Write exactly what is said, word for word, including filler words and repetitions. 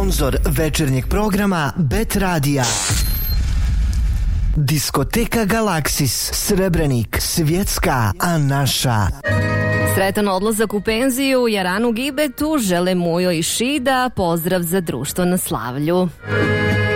Sponzor večernjeg programa Bet Radija. Diskoteka Galaksis, Srebrenik, svjetska, a naša. Sretan odlazak u penziju Jaranu Gibetu žele Mujo i Šida, pozdrav za društvo na slavlju.